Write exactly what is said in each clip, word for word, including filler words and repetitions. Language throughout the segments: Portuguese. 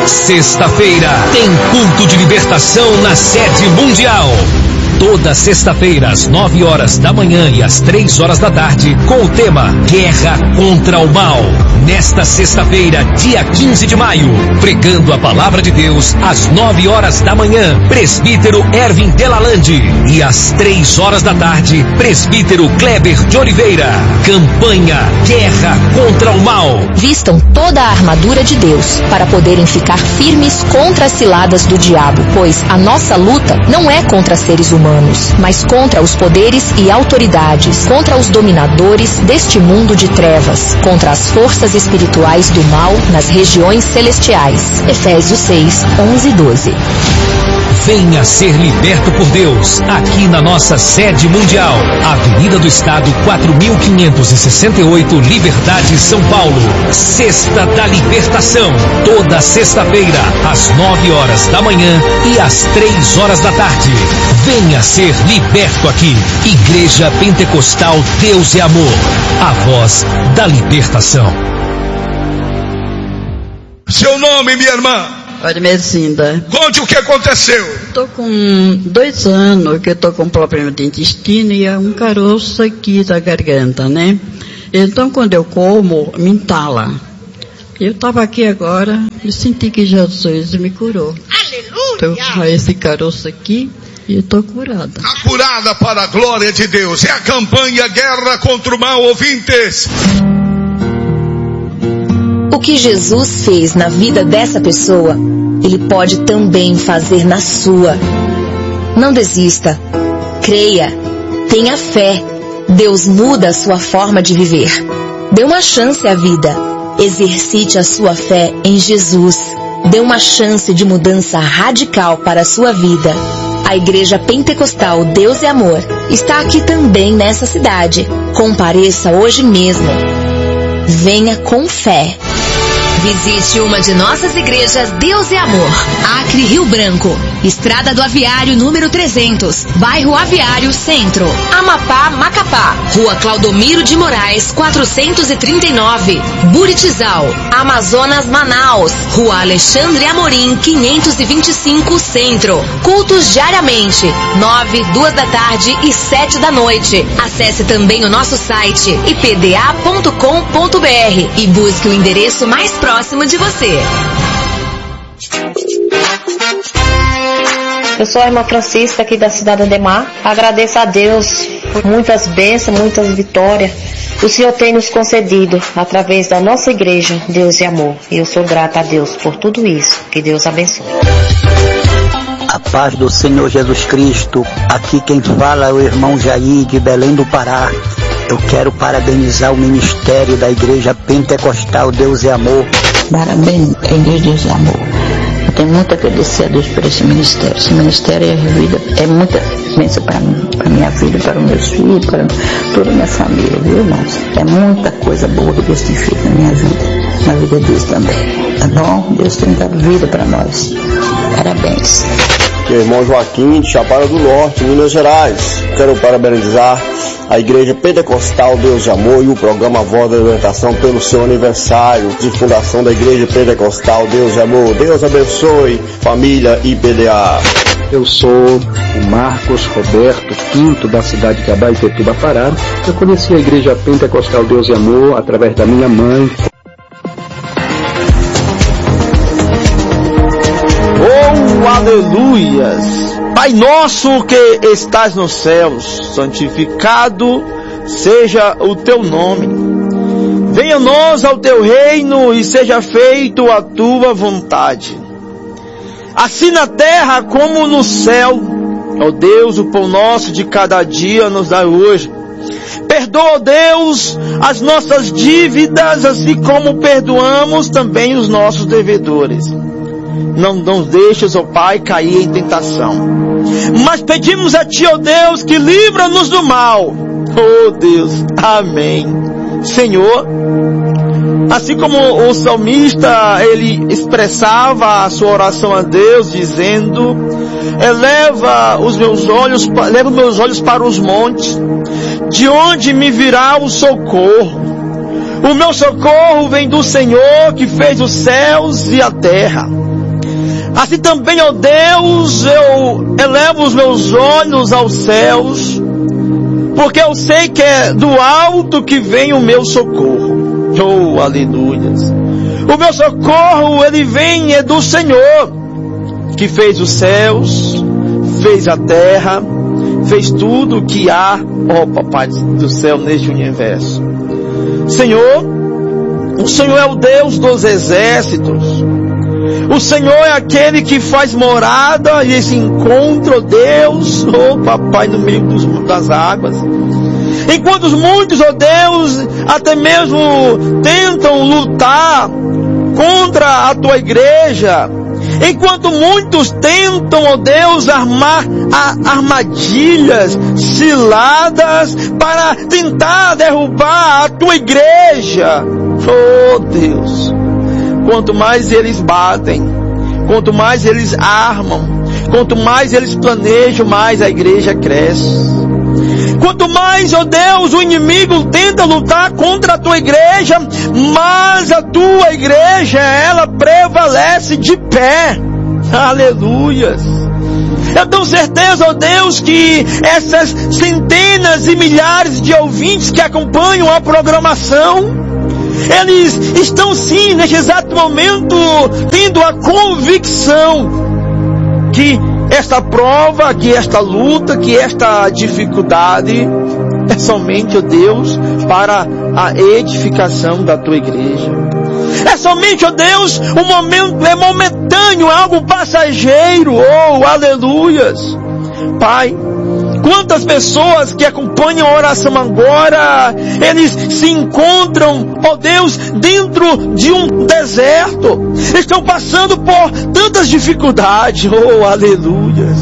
Sexta-feira tem culto de libertação na sede mundial. Toda sexta-feira, às nove horas da manhã e às três horas da tarde, com o tema Guerra contra o Mal. Nesta sexta-feira, dia quinze de maio, pregando a palavra de Deus, às nove horas da manhã, presbítero Ervin Delalande. E às três horas da tarde, presbítero Kleber de Oliveira. Campanha Guerra contra o Mal. Vistam toda a armadura de Deus para poderem ficar firmes contra as ciladas do diabo, pois a nossa luta não é contra seres humanos, mas contra os poderes e autoridades, contra os dominadores deste mundo de trevas, contra as forças espirituais do mal nas regiões celestiais. Efésios seis, onze e doze. Venha ser liberto por Deus, aqui na nossa sede mundial, Avenida do Estado quatro mil quinhentos e sessenta e oito, Liberdade, São Paulo. Sexta da Libertação, toda sexta-feira, às nove horas da manhã e às três horas da tarde. Venha ser liberto aqui. Igreja Pentecostal Deus é Amor, a voz da libertação. Seu nome, minha irmã? Armezinda. Conte o que aconteceu. Estou com dois anos que estou com problema de intestino e é um caroço aqui da garganta, né? Então quando eu como, me entala. Eu estava aqui agora e senti que Jesus me curou. Aleluia! Então, esse caroço aqui e estou curada. Está curada para a glória de Deus. É a campanha Guerra contra o Mal, ouvintes. O que Jesus fez na vida dessa pessoa, Ele pode também fazer na sua. Não desista. Creia. Tenha fé. Deus muda a sua forma de viver. Dê uma chance à vida. Exercite a sua fé em Jesus. Dê uma chance de mudança radical para a sua vida. A Igreja Pentecostal Deus é Amor está aqui também nessa cidade. Compareça hoje mesmo. Venha com fé. Visite uma de nossas igrejas Deus é Amor. Acre, Rio Branco. Estrada do Aviário, número trezentos. Bairro Aviário, Centro. Amapá, Macapá. Rua Claudomiro de Moraes, quatrocentos e trinta e nove. Buritizal. Amazonas, Manaus. Rua Alexandre Amorim, quinhentos e vinte e cinco, Centro. Cultos diariamente. nove, duas da tarde e sete da noite. Acesse também o nosso site i p d a ponto com ponto b r e busque o endereço mais próximo de você. Eu sou a irmã Francisca aqui da cidade de Mar. Agradeço a Deus por muitas bênçãos, muitas vitórias. O Senhor tem nos concedido através da nossa igreja Deus e Amor. E eu sou grata a Deus por tudo isso. Que Deus abençoe. A paz do Senhor Jesus Cristo. Aqui quem fala é o irmão Jair de Belém do Pará. Eu quero parabenizar o ministério da Igreja Pentecostal Deus é Amor. Parabéns, Igreja Deus é Amor. Eu tenho muito a agradecer a Deus por esse ministério. Esse ministério é, vida, é muita bênção para mim, para minha vida, para os meus filhos, para toda a minha família, viu, irmãos? É muita coisa boa que Deus tem feito na minha vida, na vida deles também. Tá bom? Deus tem dado vida para nós. Parabéns. Aqui é o irmão Joaquim de Chapada do Norte, Minas Gerais. Quero parabenizar a Igreja Pentecostal Deus de Amor e o programa Voz da Libertação pelo seu aniversário de fundação da Igreja Pentecostal Deus de Amor. Deus abençoe, família I P D A. Eu sou o Marcos Roberto Quinto, da cidade de Abaetetuba, Pará. Eu conheci a Igreja Pentecostal Deus de Amor através da minha mãe. Oh, aleluias! Pai nosso que estás nos céus, santificado seja o teu nome. Venha a nós ao teu reino e seja feito a tua vontade. Assim na terra como no céu. Ó Deus, o pão nosso de cada dia nos dá hoje. Perdoa, Deus, as nossas dívidas, assim como perdoamos também os nossos devedores. Não nos deixes, ó Pai, cair em tentação. Mas pedimos a Ti, ó Deus, que livra-nos do mal. Oh Deus, amém. Senhor, assim como o salmista, ele expressava a sua oração a Deus, dizendo: eleva os meus olhos, leva os meus olhos para os montes, de onde me virá o socorro. O meu socorro vem do Senhor que fez os céus e a terra. Assim também, ó Deus, eu elevo os meus olhos aos céus, porque eu sei que é do alto que vem o meu socorro. Oh, aleluias. O meu socorro, ele vem é do Senhor, que fez os céus, fez a terra, fez tudo o que há, ó Papai do céu, neste universo. Senhor, o Senhor é o Deus dos exércitos. O Senhor é aquele que faz morada e se encontra, ó Deus, ó Papai, no meio dos, das águas. Enquanto muitos, ó Deus, até mesmo tentam lutar contra a tua igreja, enquanto muitos tentam, ó Deus, armar armadilhas, ciladas para tentar derrubar a tua igreja, oh Deus, quanto mais eles batem, quanto mais eles armam, quanto mais eles planejam, mais a igreja cresce. Quanto mais, ó Deus, o inimigo tenta lutar contra a tua igreja, mais a tua igreja, ela prevalece de pé. Aleluias. Eu tenho certeza, ó Deus, que essas centenas e milhares de ouvintes que acompanham a programação, eles estão sim, neste exato momento, tendo a convicção que esta prova, que esta luta, que esta dificuldade é somente, ó Deus, para a edificação da tua igreja. É somente, ó Deus, um momento, é momentâneo, é algo passageiro, oh, aleluias. Pai, quantas pessoas que acompanham a oração agora, eles se encontram, ó Deus, dentro de um deserto, estão passando por tantas dificuldades, oh, aleluias.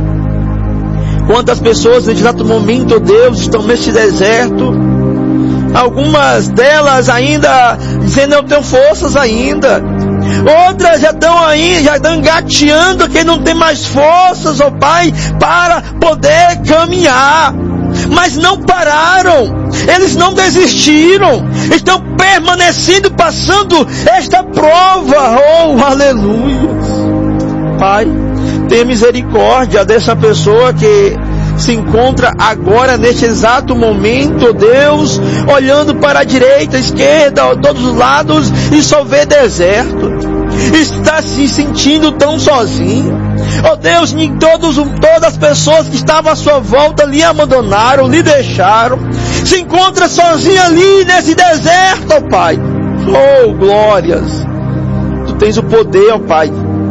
Quantas pessoas neste exato momento, ó Deus, estão neste deserto, algumas delas ainda dizendo eu tenho forças ainda, outras já estão aí, já estão engateando, que não tem mais forças, ó Pai, para poder caminhar, mas não pararam, eles não desistiram, estão permanecendo, passando esta prova, oh, aleluia. Pai, tenha misericórdia dessa pessoa que se encontra agora neste exato momento, Deus, olhando para a direita, a esquerda, a todos os lados e só vê deserto, está se sentindo tão sozinho. Oh Deus, todos, todas as pessoas que estavam à sua volta lhe abandonaram, lhe deixaram, se encontra sozinho ali nesse deserto, oh Pai. Oh, glórias, tu tens o poder, oh Pai,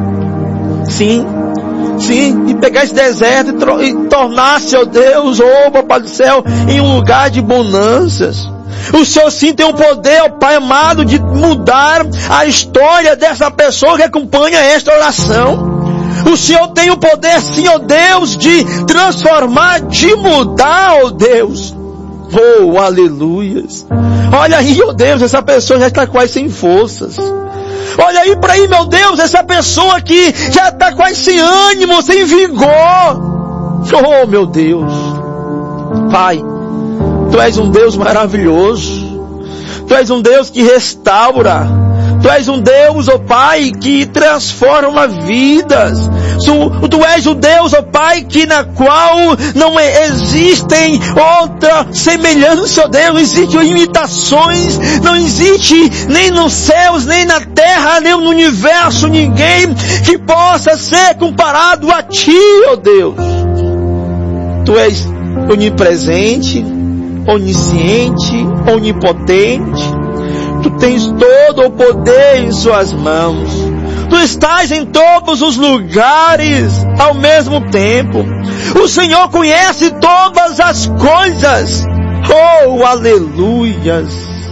sim, sim, e pegar esse deserto e, e tornar-se, ó Deus, ó Papai do céu, em um lugar de bonanças. O Senhor sim tem o poder, ó Pai amado, de mudar a história dessa pessoa que acompanha esta oração. O Senhor tem o poder sim, ó Deus, de transformar, de mudar, ó Deus. Oh, aleluias. Olha aí, ó Deus, essa pessoa já está quase sem forças. Olha aí para aí, meu Deus, essa pessoa que já está quase sem ânimo, sem vigor. Oh, meu Deus. Pai, Tu és um Deus maravilhoso. Tu és um Deus que restaura. Tu és um Deus, ó Pai, que transforma vidas. Tu, tu és o Deus, ó Pai, que na qual não existem outra semelhança, ó Deus, não existem imitações, não existe nem nos céus, nem na terra, nem no universo, ninguém que possa ser comparado a Ti, ó Deus. Tu és onipresente, onisciente, onipotente. Tu tens todo o poder em suas mãos. Tu estás em todos os lugares ao mesmo tempo. O Senhor conhece todas as coisas. Oh, aleluias.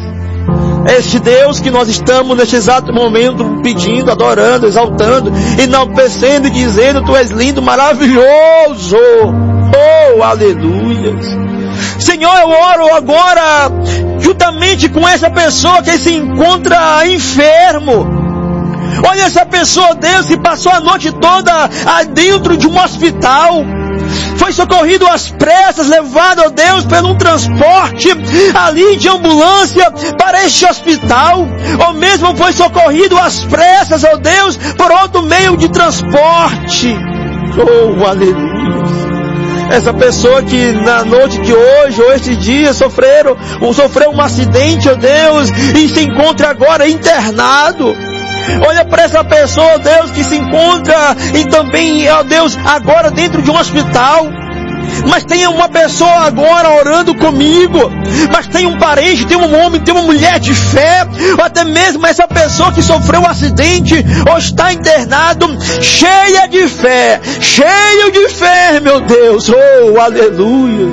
Este Deus que nós estamos neste exato momento pedindo, adorando, exaltando, enaltecendo e dizendo, Tu és lindo, maravilhoso. Oh, aleluias. Senhor, eu oro agora juntamente com essa pessoa que se encontra enfermo. Olha essa pessoa, Deus, que passou a noite toda dentro de um hospital. foi socorrido às pressas, levado, ó Deus, por um transporte ali de ambulância para este hospital, ou mesmo foi socorrido às pressas, ó Deus, por outro meio de transporte. Oh, aleluia! Essa pessoa que na noite de hoje, ou este dia, sofreram, ou sofreu um acidente, ó Deus, e se encontra agora internado. Olha para essa pessoa, ó Deus, que se encontra e também, ó Deus, agora dentro de um hospital. Mas tem uma pessoa agora orando comigo, mas tem um parente, tem um homem, tem uma mulher de fé, ou até mesmo essa pessoa que sofreu um acidente, ou está internado, cheia de fé, cheio de fé, meu Deus, oh, aleluias.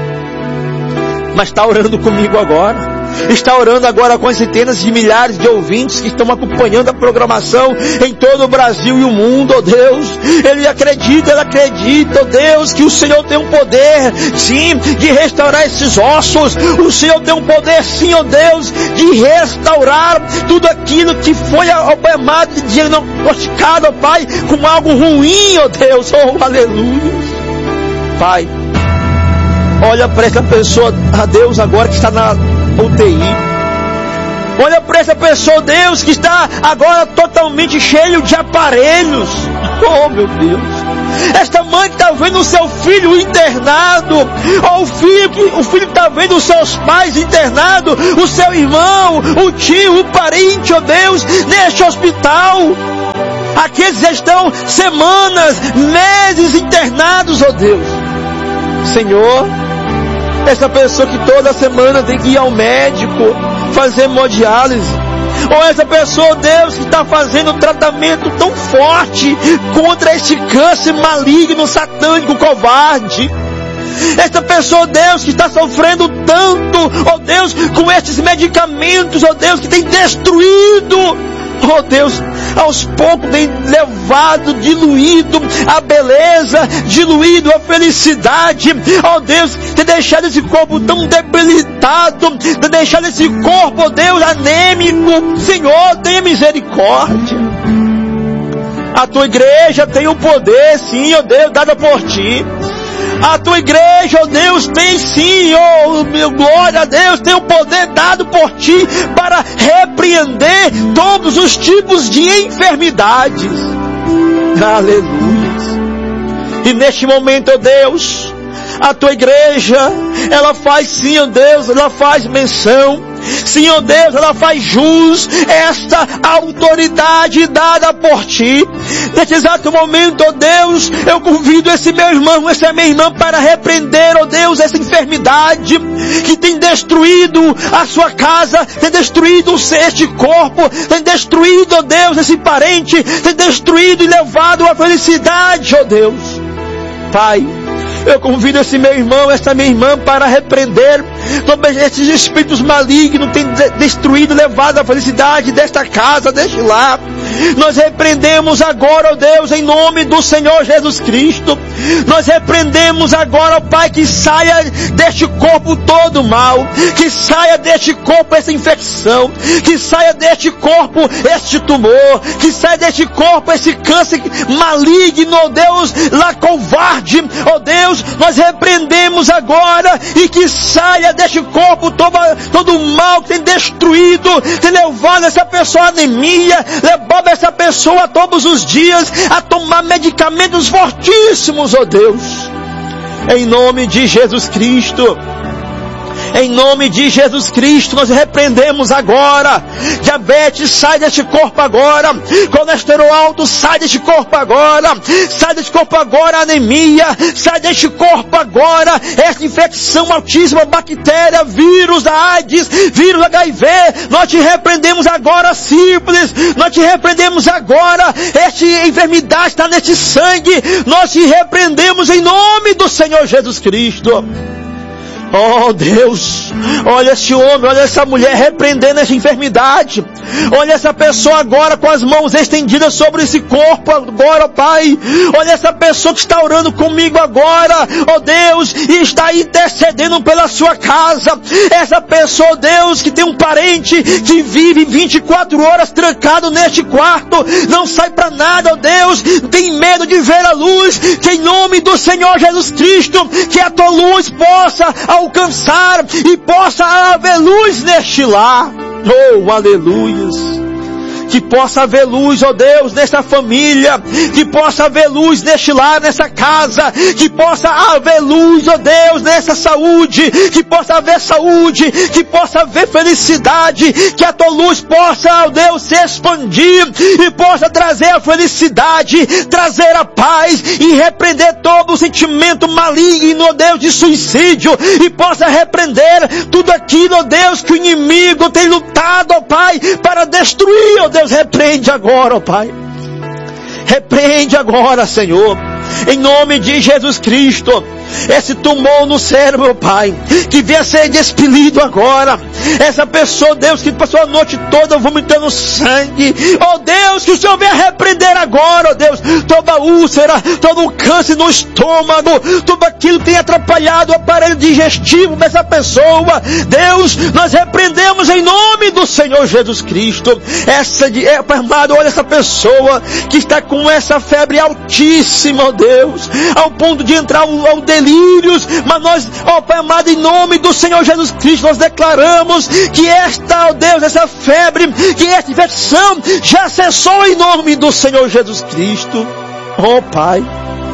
Mas está orando comigo agora. Está orando agora com as centenas de milhares de ouvintes que estão acompanhando a programação em todo o Brasil e o mundo, ó Deus. Ele acredita, ele acredita, ó Deus, que o Senhor tem um poder, sim, de restaurar esses ossos. O Senhor tem um poder, sim, ó Deus, de restaurar tudo aquilo que foi algemado, diagnosticado, ó Pai, com algo ruim, ó Deus. Oh, aleluia. Pai, olha para essa pessoa, a Deus, agora que está na U T I. Olha para essa pessoa, Deus, que está agora totalmente cheio de aparelhos. Oh, meu Deus. Esta mãe que está vendo o seu filho internado, ou o filho que o filho está vendo os seus pais internados, o seu irmão, o tio, o parente, oh Deus, neste hospital. Aqueles já estão semanas, meses internados, oh Deus. Senhor, essa pessoa que toda semana tem que ir ao médico, fazer hemodiálise, ou essa pessoa, Deus, que está fazendo um tratamento tão forte contra este câncer maligno, satânico, covarde. Essa pessoa, Deus, que está sofrendo tanto, ó Deus, com estes medicamentos, ó Deus, que tem destruído, ó Deus, aos poucos tem levado, diluído a beleza, diluído a felicidade, ó Deus, tem deixado esse corpo tão debilitado, tem deixado esse corpo, ó Deus, anêmico. Senhor, tenha misericórdia. A tua igreja tem o poder, sim, ó Deus, dado por ti. A tua igreja, ó Deus, tem sim, ó meu glória a Deus, tem o poder dado por ti para repreender todos os tipos de enfermidades. Aleluia. E neste momento, ó Deus, a tua igreja, ela faz sim, ó Deus, ela faz menção, sim, ó Deus, ela faz jus esta autoridade dada por ti. Neste exato momento, ó Deus, eu convido esse meu irmão, essa minha irmã para repreender, ó Deus, essa enfermidade que tem destruído a sua casa, tem destruído este corpo, tem destruído, ó Deus, esse parente, tem destruído e levado a felicidade, ó Deus. Pai, eu convido esse meu irmão, essa minha irmã para repreender todos esses espíritos malignos que têm destruído, levado a felicidade desta casa, deste lar. Nós repreendemos agora, ó Deus, em nome do Senhor Jesus Cristo. Nós repreendemos agora, ó Pai, que saia deste corpo todo mal, que saia deste corpo essa infecção, que saia deste corpo este tumor, que saia deste corpo esse câncer maligno, ó Deus, lá covarde, ó Deus, nós repreendemos agora e que saia deste corpo todo, todo o mal que tem destruído, tem levado essa pessoa à anemia, levado essa pessoa todos os dias a tomar medicamentos fortíssimos, ó Deus, em nome de Jesus Cristo. Em nome de Jesus Cristo, nós repreendemos agora. Diabetes, sai deste corpo agora. Colesterol alto, sai deste corpo agora. Sai deste corpo agora, anemia. Sai deste corpo agora. Esta infecção altíssima, bactéria, vírus da AIDS, vírus H I V. Nós te repreendemos agora, sífilis. Nós te repreendemos agora. Esta enfermidade está neste sangue. Nós te repreendemos em nome do Senhor Jesus Cristo. Oh Deus, olha esse homem, olha essa mulher repreendendo essa enfermidade. Olha essa pessoa agora com as mãos estendidas sobre esse corpo agora, Pai. Olha essa pessoa que está orando comigo agora, oh Deus, e está intercedendo pela sua casa. Essa pessoa, Deus, que tem um parente que vive vinte e quatro horas trancado neste quarto, não sai para nada, oh Deus, tem medo de ver a luz. Que em nome do Senhor Jesus Cristo, que a tua luz possa alcançar e possa haver luz neste lar. Oh, aleluias. Que possa haver luz, ó Deus, nessa família. Que possa haver luz neste lar, nessa casa. Que possa haver luz, ó Deus, nessa saúde. Que possa haver saúde. Que possa haver felicidade. Que a tua luz possa, ó Deus, se expandir. E possa trazer a felicidade, trazer a paz. E repreender todo o sentimento maligno, ó Deus, de suicídio. E possa repreender tudo aquilo, ó Deus, que o inimigo tem lutado, ó Pai, para destruir, ó Deus. Repreende agora, ó Pai. Repreende agora, Senhor. Em nome de Jesus Cristo. Esse tumor no cérebro, ó Pai, que venha ser expelido agora. Essa pessoa, Deus, que passou a noite toda vomitando sangue, ó Deus, que o Senhor venha repreender agora, ó Deus, toda úlcera, todo câncer no estômago, tudo aquilo que tem atrapalhado o aparelho digestivo dessa pessoa. Deus, nós repreendemos em nome do Senhor Jesus Cristo. Essa, é, Pai amado, olha essa pessoa que está com essa febre altíssima, ó Deus, ao ponto de entrar ao, ao delírios, mas nós, ó Pai amado, em nome do Senhor Jesus Cristo, nós declaramos que esta, ó Deus, essa febre, que esta infecção já cessou em nome do Senhor Jesus Cristo. Ó Pai,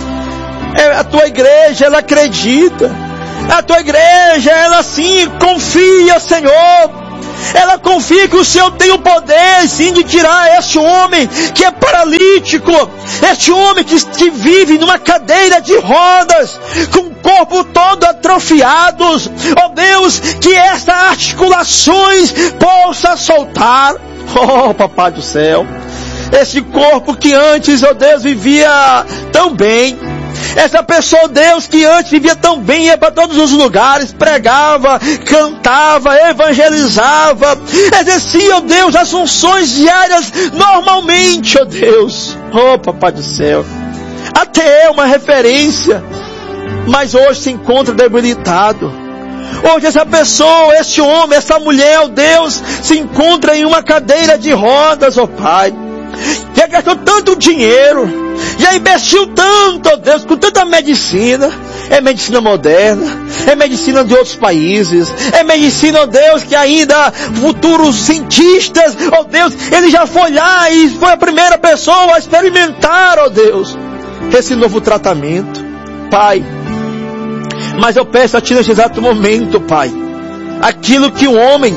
a tua igreja, ela acredita, a tua igreja, ela sim confia, Senhor. Ela confia que o Senhor tem o poder, sim, de tirar este homem que é paralítico, este homem que, que vive numa cadeira de rodas, com o corpo todo atrofiados. Ó Deus, que essas articulações possa soltar. Oh, Papai do céu, esse corpo que antes, ó Deus, vivia tão bem. Essa pessoa, Deus, que antes vivia tão bem, ia para todos os lugares, pregava, cantava, evangelizava, exercia, ó Deus, as funções diárias normalmente, ó Deus. Oh, Papai do céu, até é uma referência, mas hoje se encontra debilitado. Hoje essa pessoa, esse homem, essa mulher, ó Deus, se encontra em uma cadeira de rodas, ó Pai. Já gastou tanto dinheiro, já investiu tanto, ó Deus, com tanta medicina. É medicina moderna, é medicina de outros países, é medicina, ó Deus, que ainda futuros cientistas, ó Deus, ele já foi lá e foi a primeira pessoa a experimentar, ó Deus, esse novo tratamento. Pai, mas eu peço a Ti neste exato momento, Pai, aquilo que o homem,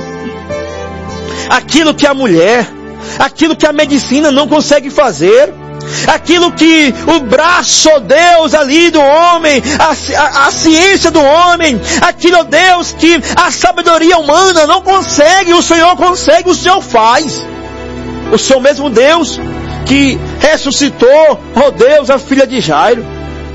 aquilo que a mulher, aquilo que a medicina não consegue fazer, aquilo que o braço, ó Deus, ali do homem, a, a, a ciência do homem, aquilo, ó Deus, que a sabedoria humana não consegue, o Senhor consegue, o Senhor faz. O Senhor mesmo Deus que ressuscitou, ó Deus, a filha de Jairo.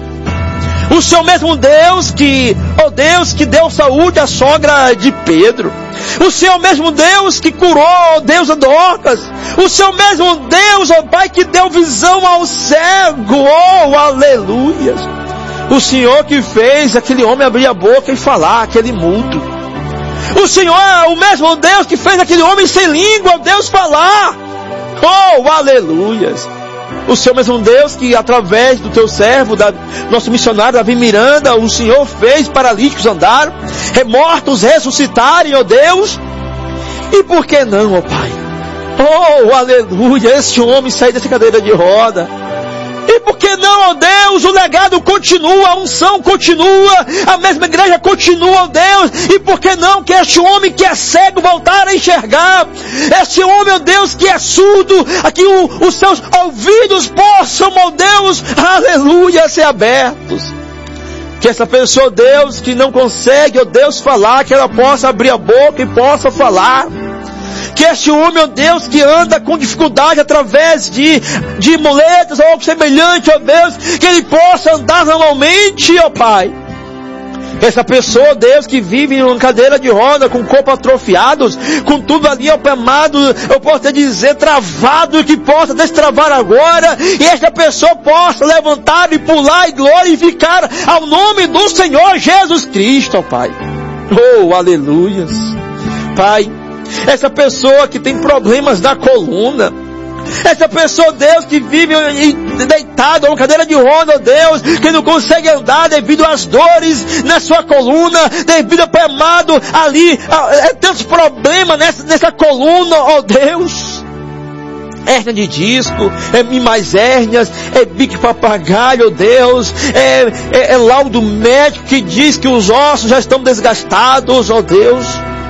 O Senhor mesmo Deus que, ó Deus, que deu saúde à sogra de Pedro. O Senhor mesmo Deus que curou, ó Deus, a Dorcas. O Senhor mesmo Deus, ó Pai, que deu visão ao cego. Oh, aleluias. O Senhor que fez aquele homem abrir a boca e falar, aquele mudo. O Senhor é o mesmo Deus que fez aquele homem sem língua, ó Deus, falar. Oh, aleluias. O Senhor mesmo Deus que através do teu servo, da, nosso missionário Davi Miranda, o Senhor fez paralíticos andar, mortos ressuscitarem, ó Deus. E por que não, ó Pai? Oh, aleluia, esse homem sair dessa cadeira de roda. E por que não, ó Deus, o legado continua, a unção continua, a mesma igreja continua, ó Deus. E por que não que este homem que é cego voltar a enxergar, este homem, ó Deus, que é surdo, que o, os seus ouvidos possam, ó Deus, aleluia, ser abertos. Que essa pessoa, ó Deus, que não consegue, ó Deus, falar, que ela possa abrir a boca e possa falar. Que este homem, ó Deus, que anda com dificuldade através de, de muletas ou algo semelhante, ó Deus, que ele possa andar normalmente, ó Pai. Essa pessoa, Deus, que vive em uma cadeira de roda, com o corpo atrofiados, com tudo ali, ó Pai amado, eu posso te dizer, travado, que possa destravar agora, e esta pessoa possa levantar e pular e glorificar ao nome do Senhor Jesus Cristo, ó Pai. Oh, aleluias. Pai, essa pessoa que tem problemas na coluna, essa pessoa, Deus, que vive deitada em uma cadeira de roda, ó Deus, que não consegue andar devido às dores na sua coluna, devido, Pai amado, ali, é tantos problemas nessa, nessa coluna, ó Deus. Hérnia de disco, é mais hérnias, é bico papagaio, ó Deus, é, é, é laudo médico que diz que os ossos já estão desgastados, ó Deus.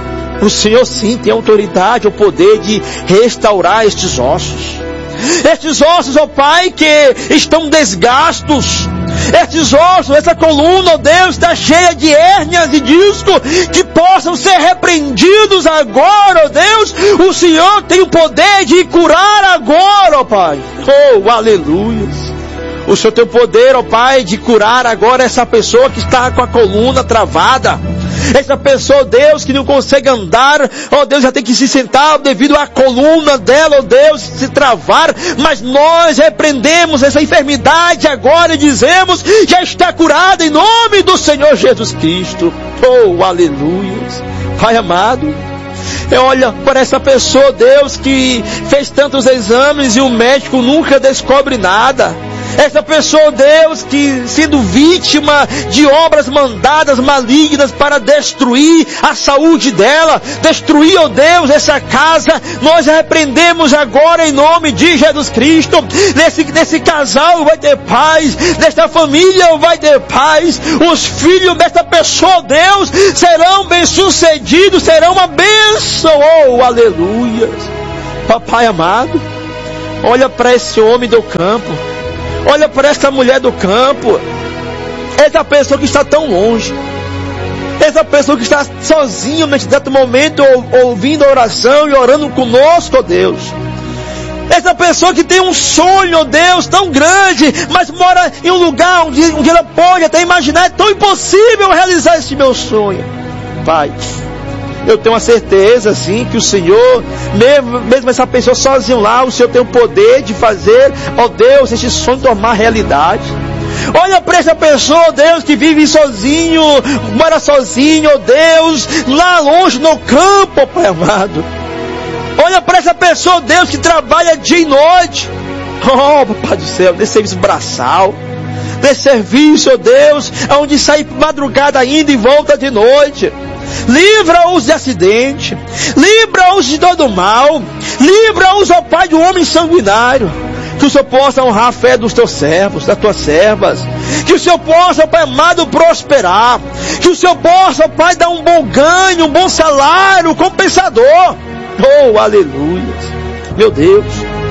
O Senhor sim tem autoridade, o poder de restaurar estes ossos. Estes ossos, ó Pai, que estão desgastos. Estes ossos, essa coluna, ó Deus, está cheia de hérnias e disco, que possam ser repreendidos agora, ó Deus. O Senhor tem o poder de curar agora, ó Pai. Oh, aleluia. O Senhor tem o poder, ó Pai, de curar agora essa pessoa que está com a coluna travada. Essa pessoa, Deus, que não consegue andar, ó Deus, já tem que se sentar devido à coluna dela, ó Deus, se travar, mas nós repreendemos essa enfermidade agora e dizemos, já está curada em nome do Senhor Jesus Cristo. Oh, aleluia. Pai amado, olha para essa pessoa, Deus, que fez tantos exames e o médico nunca descobre nada. Essa pessoa, Deus, que sendo vítima de obras mandadas malignas para destruir a saúde dela, destruir, ó Deus, essa casa, nós repreendemos agora em nome de Jesus Cristo. Nesse, nesse casal vai ter paz, nesta família vai ter paz, os filhos desta pessoa, Deus, serão bem-sucedidos, serão uma bênção, oh, aleluia. Papai amado, olha para esse homem do campo, olha para esta mulher do campo, essa pessoa que está tão longe, essa pessoa que está sozinha nesse exato momento, ouvindo a oração e orando conosco, ó Deus. Essa pessoa que tem um sonho, ó Deus, tão grande, mas mora em um lugar onde, onde ela pode até imaginar, é tão impossível realizar esse meu sonho. Pai, eu tenho a certeza, sim, que o Senhor, mesmo, mesmo essa pessoa sozinha lá, o Senhor tem o poder de fazer, ó Deus, esse sonho tomar realidade. Olha para essa pessoa, ó Deus, que vive sozinho, mora sozinho, ó Deus, lá longe no campo, ó Pai amado. Olha para essa pessoa, ó Deus, que trabalha dia e noite. Oh, Papai do céu, nesse serviço braçal, nesse serviço, ó Deus, onde sai madrugada ainda e volta de noite. Livra-os de acidente, livra-os de todo mal, livra-os, ó Pai, do homem sanguinário. Que o Senhor possa honrar a fé dos teus servos, das tuas servas. Que o Senhor possa, ó Pai amado, prosperar. Que o Senhor possa, ó Pai, dar um bom ganho, um bom salário, compensador. Oh, aleluia. Meu Deus,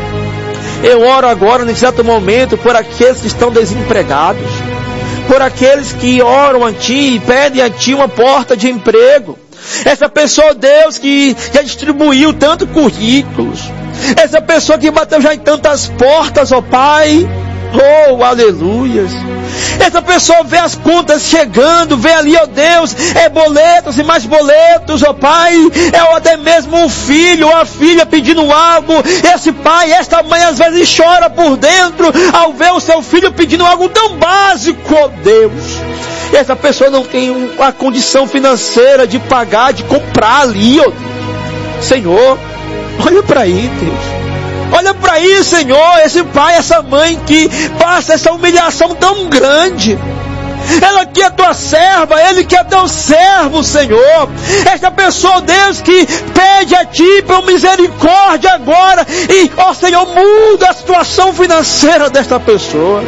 eu oro agora, nesse exato momento, por aqueles que estão desempregados, por aqueles que oram a Ti e pedem a Ti uma porta de emprego. Essa pessoa, Deus, que já distribuiu tanto currículos. Essa pessoa que bateu já em tantas portas, ó Pai. Oh, aleluias. Essa pessoa vê as contas chegando, vê ali, ó Deus, é boletos e mais boletos, ó Pai. É até mesmo um filho ou a filha pedindo algo. Esse pai, esta mãe às vezes chora por dentro ao ver o seu filho pedindo algo tão básico, ó Deus. E essa pessoa não tem a condição financeira de pagar, de comprar ali, ó Senhor. Olha para aí, Deus. Olha para aí, Senhor, esse pai, essa mãe que passa essa humilhação tão grande. Ela que é tua serva, ele que é teu servo, Senhor. Esta pessoa, Deus, que pede a Ti por misericórdia agora. E, ó Senhor, muda a situação financeira desta pessoa.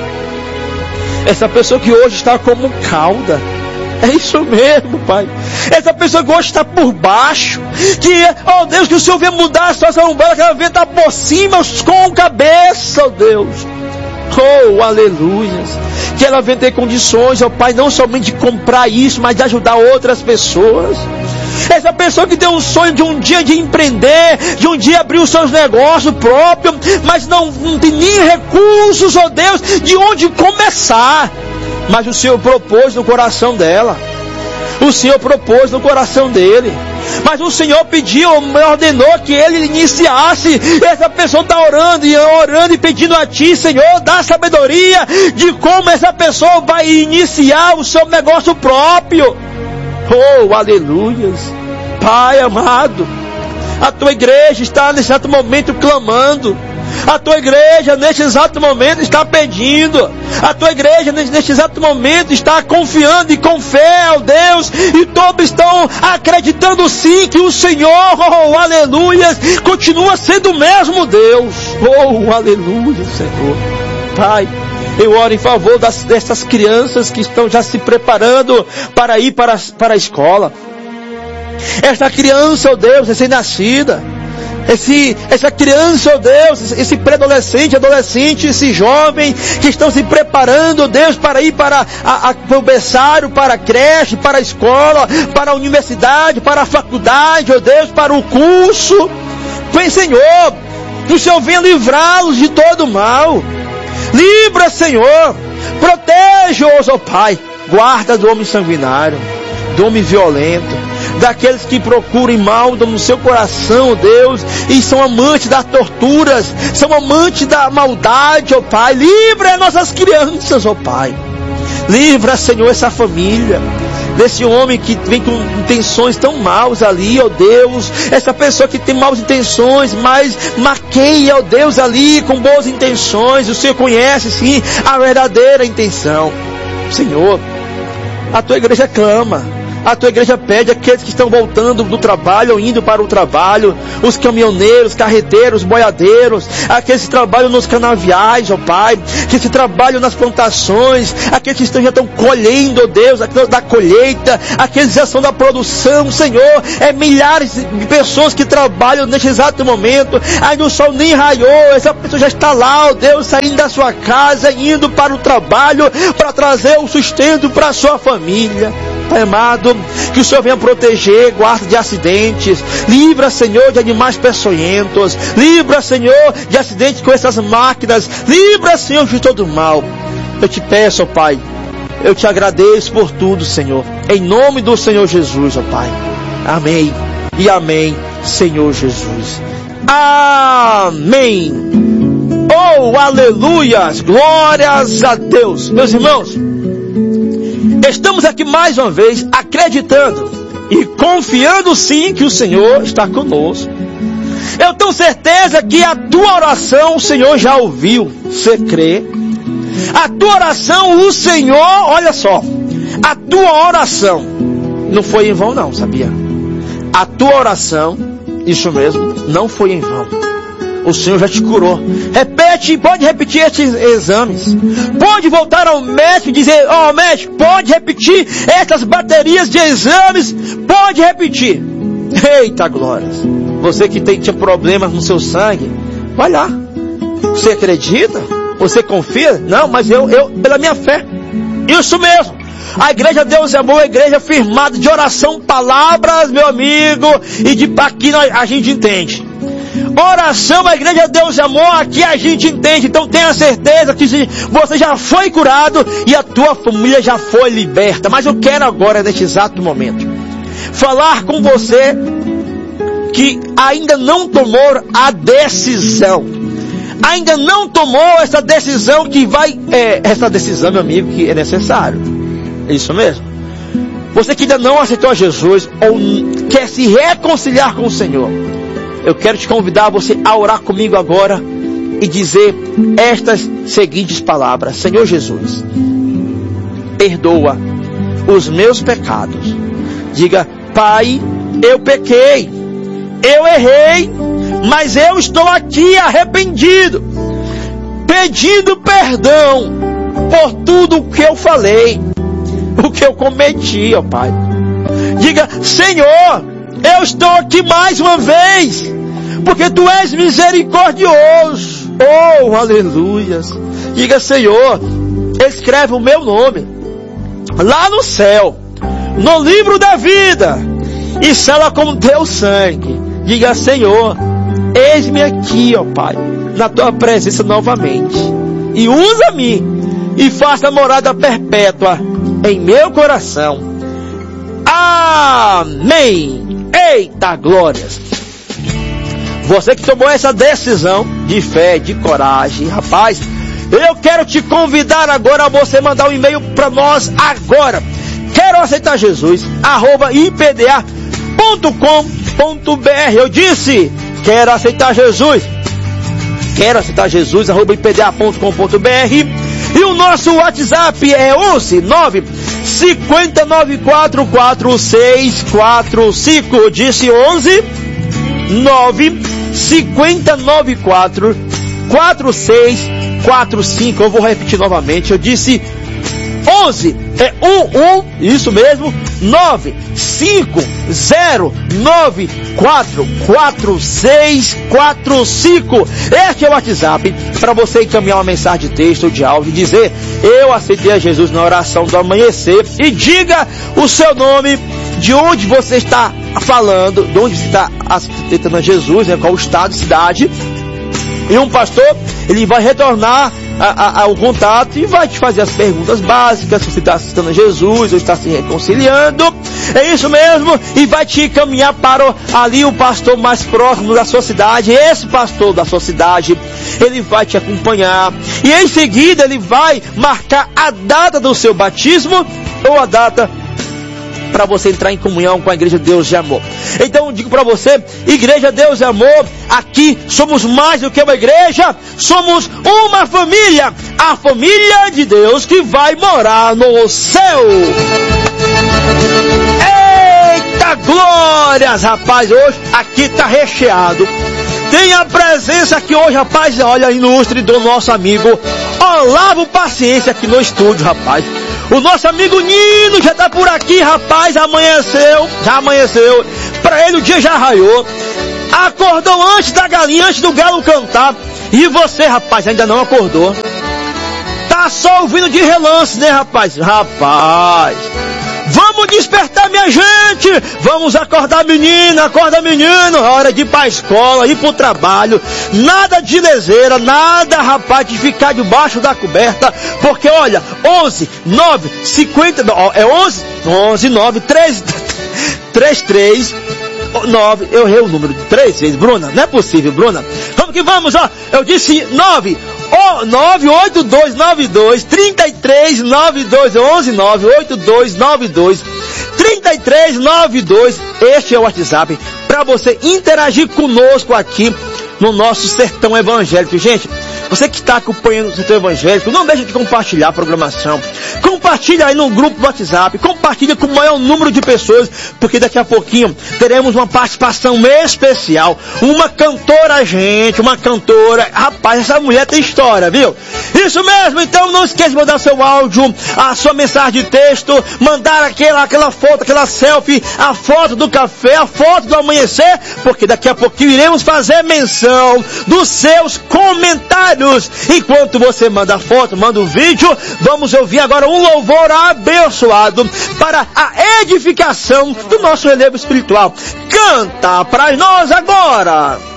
Essa pessoa que hoje está como cauda. É isso mesmo, Pai. Essa pessoa que hoje está por baixo, que, ó Deus, que o Senhor venha mudar a situação dela, que ela venha estar por cima com cabeça, ó Deus. Oh, aleluia. Que ela venha ter condições, ó Pai, não somente de comprar isso, mas de ajudar outras pessoas. Essa pessoa que tem um sonho de um dia de empreender, de um dia abrir os seus negócios próprios, mas não, não tem nem recursos, ó Deus, de onde começar. Mas o Senhor propôs no coração dela. O Senhor propôs no coração dele. Mas o Senhor pediu, ordenou que ele iniciasse. Essa pessoa está orando e orando e pedindo a ti, Senhor, dá sabedoria de como essa pessoa vai iniciar o seu negócio próprio. Oh, aleluias. Pai amado, a tua igreja está nesse exato momento clamando. A tua igreja neste exato momento está pedindo. A tua igreja neste exato momento está confiando e com fé, ó Deus. E todos estão acreditando sim que o Senhor, oh aleluia, continua sendo o mesmo Deus. Oh aleluia, Senhor. Pai, eu oro em favor das, dessas crianças que estão já se preparando para ir para, para a escola. Esta criança, ó Deus, recém-nascida. Esse, essa criança, ó Deus, esse pré-adolescente, adolescente, esse jovem que estão se preparando, ó Deus, para ir para, a, a, para o berçário, para a creche, para a escola, para a universidade, para a faculdade, ó Deus, para o curso. Vem, Senhor, que o Senhor venha livrá-los de todo mal. Livra, Senhor, proteja-os, ó Pai, guarda do homem sanguinário, do homem violento, daqueles que procuram mal no seu coração, Deus, e são amantes das torturas, são amantes da maldade, ó Pai. Livra nossas crianças, ó Pai. Livra, Senhor, essa família desse homem que vem com intenções tão maus ali, ó Deus. Essa pessoa que tem maus intenções, mas maqueia, ó Deus, ali com boas intenções. O Senhor conhece, sim, a verdadeira intenção. Senhor, a tua igreja clama. A tua igreja pede aqueles que estão voltando do trabalho ou indo para o trabalho, os caminhoneiros, carreteiros, boiadeiros, aqueles que trabalham nos canaviais, ó Pai, que se trabalham nas plantações, aqueles que estão, já estão colhendo, ó Deus, da colheita, aqueles que já são da produção, Senhor, é milhares de pessoas que trabalham neste exato momento, ainda o sol nem raiou, essa pessoa já está lá, ó Deus, saindo da sua casa, indo para o trabalho, para trazer o sustento para a sua família. Pai amado, que o Senhor venha proteger, guarda de acidentes, livra, Senhor, de animais peçonhentos, livra, Senhor, de acidentes com essas máquinas, livra, Senhor, de todo mal. Eu te peço, ó Pai, eu te agradeço por tudo, Senhor, em nome do Senhor Jesus, ó Pai. Amém e amém, Senhor Jesus. Amém. Oh, aleluias, glórias a Deus. Meus irmãos, estamos aqui mais uma vez acreditando e confiando sim que o Senhor está conosco. Eu tenho certeza que a tua oração o Senhor já ouviu. Você crê? A tua oração o Senhor, olha só, a tua oração não foi em vão não, sabia? A tua oração, isso mesmo, não foi em vão. O Senhor já te curou. Repete, pode repetir esses exames. Pode voltar ao médico e dizer, ó oh, médico, pode repetir essas baterias de exames. Pode repetir. Eita glórias. Você que tem, tinha problemas no seu sangue, vai lá. Você acredita? Você confia? Não, mas eu, eu pela minha fé. Isso mesmo. A igreja Deus é Amor, a igreja firmada de oração, palavras, meu amigo, e de aqui a gente entende. Oração, a igreja Deus é Amor, aqui a gente entende. Então tenha certeza que você já foi curado e a tua família já foi liberta. Mas eu quero agora, neste exato momento, falar com você que ainda não tomou a decisão. Ainda não tomou essa decisão que vai... É, essa decisão, meu amigo, que é necessário. É isso mesmo. Você que ainda não aceitou a Jesus ou quer se reconciliar com o Senhor, eu quero te convidar a você a orar comigo agora e dizer estas seguintes palavras. Senhor Jesus, perdoa os meus pecados. Diga, Pai, eu pequei, eu errei, mas eu estou aqui arrependido, pedindo perdão por tudo o que eu falei, o que eu cometi, ó Pai. Diga, Senhor, eu estou aqui mais uma vez, porque Tu és misericordioso. Oh, aleluias. Diga, Senhor, escreve o meu nome lá no céu, no livro da vida, e sela com Teu sangue. Diga, Senhor, eis-me aqui, ó Pai, na Tua presença novamente, e usa-me e faça morada perpétua em meu coração. Amém. Eita glórias. Você que tomou essa decisão de fé, de coragem, rapaz, eu quero te convidar agora a você mandar um e-mail para nós agora. Quero aceitar Jesus, arroba i p d a ponto com ponto b r. Eu disse, quero aceitar Jesus. Quero aceitar Jesus, arroba i p d a ponto com ponto b r. E o nosso WhatsApp é onze nove cinco nove quatro quatro seis quatro cinco. Eu disse onze nove cinco nove quatro quatro seis quatro cinco. Eu vou repetir novamente. Eu disse onze, é um um, isso mesmo, nove cinco zero nove quatro quatro seis quatro cinco. Este é o WhatsApp para você encaminhar uma mensagem de texto ou de áudio e dizer: eu aceitei a Jesus na oração do amanhecer, e diga o seu nome, de onde você está falando, de onde você está aceitando a Jesus, né, qual o estado, cidade. E um pastor, ele vai retornar a, a, ao contato e vai te fazer as perguntas básicas, se você está aceitando a Jesus ou está se reconciliando. É isso mesmo. E vai te encaminhar para o, ali o pastor mais próximo da sua cidade. Esse pastor da sua cidade, ele vai te acompanhar. E em seguida ele vai marcar a data do seu batismo ou a data para você entrar em comunhão com a Igreja Deus de Amor. Então eu digo para você, Igreja Deus de Amor, aqui somos mais do que uma igreja, somos uma família, a família de Deus que vai morar no céu. Eita glórias, rapaz, hoje aqui tá recheado. Tem a presença aqui hoje, rapaz, olha, ilustre do nosso amigo Olavo Paciência aqui no estúdio, rapaz. O nosso amigo Nino já tá por aqui, rapaz, amanheceu, já amanheceu. Pra ele o dia já raiou. Acordou antes da galinha, antes do galo cantar. E você, rapaz, ainda não acordou. Tá só ouvindo de relance, né, rapaz? Rapaz, vamos despertar, minha gente. Vamos acordar, menina, acorda, menino. Hora de ir pra escola, ir pro trabalho. Nada de leseira, nada, rapaz, de ficar debaixo da coberta. Porque, olha, onze, nove, cinquenta, é onze, onze, nove, três, três, três, nove, eu errei o número três vezes, Bruna, não é possível, Bruna. Vamos que vamos, ó, eu disse nove, oh, nove oito dois nove dois trinta e três nove dois, onze nove oito dois nove dois trinta e três nove dois. Este é o WhatsApp para você interagir conosco aqui no nosso Sertão Evangélico. Gente, você que está acompanhando o Sertão Evangélico, não deixe de compartilhar a programação. Compartilha aí no grupo do WhatsApp, compartilha com o maior número de pessoas, porque daqui a pouquinho teremos uma participação especial. Uma cantora, gente, uma cantora. Rapaz, essa mulher tem história, viu? Isso mesmo, então não esqueça de mandar seu áudio, a sua mensagem de texto, mandar aquela, aquela foto, aquela selfie, a foto do café, a foto do amanhecer, porque daqui a pouquinho iremos fazer menção dos seus comentários. Enquanto você manda a foto, manda o vídeo, vamos ouvir agora um louvor abençoado para a edificação do nosso relevo espiritual. Canta para nós agora!